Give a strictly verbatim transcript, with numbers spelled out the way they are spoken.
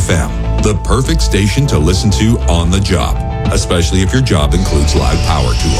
F M, the perfect station to listen to on the job, especially if your job includes live power tools.